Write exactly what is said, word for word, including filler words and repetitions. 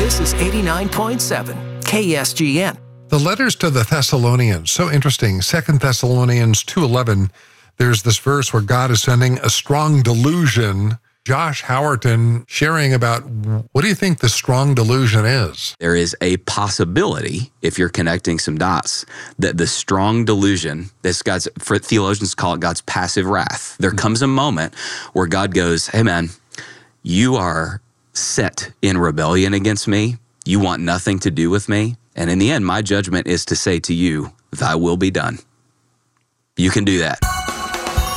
This is eighty-nine point seven K S G N. The letters to the Thessalonians, so interesting. Second Thessalonians two eleven, there's this verse where God is sending a strong delusion. Josh Howerton sharing about, what do you think the strong delusion is? There is a possibility, if you're connecting some dots, that the strong delusion, this God's, for theologians call it God's passive wrath. There comes a moment where God goes, hey man, you are set in rebellion against me. You want nothing to do with me. And in the end, my judgment is to say to you, thy will be done. You can do that.